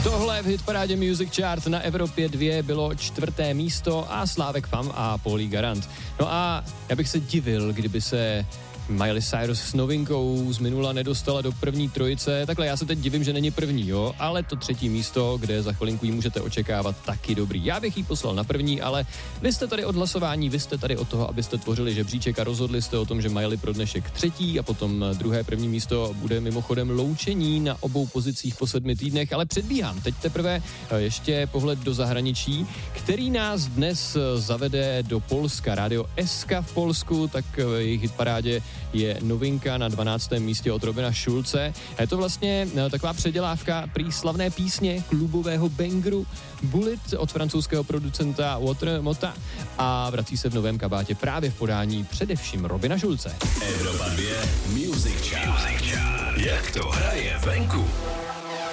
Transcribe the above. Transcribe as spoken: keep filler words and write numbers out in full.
Tohle v hitparádě Music Chart na Evropě dva bylo čtvrté místo a Slávek Pam a Paulí Garant. No a já bych se divil, kdyby se Miley Cyrus s novinkou z minula nedostala do první trojice. Takhle já se teď divím, že není první, jo, ale to třetí místo, kde za chvilinku ji můžete očekávat, taky dobrý. Já bych ji poslal na první, ale vy jste tady od hlasování, vy jste tady od toho, abyste tvořili žebříček a rozhodli jste o tom, že Miley pro dnešek třetí a potom druhé první místo bude mimochodem loučení na obou pozicích po sedmi týdnech, ale předbíhám. Teď teprve ještě pohled do zahraničí, který nás dnes zavede do Polska. Rádio S K v Polsku, tak jejich hitparádě je novinka na dvanáctém místě od Robina Schulze. Je to vlastně taková předělávka prý slavné písně klubového bangru Bullet od francouzského producenta Water Mota a vrací se v novém kabátě právě v podání především Robina Schulze. Evropa dva Music Chart. Jak to hraje venku?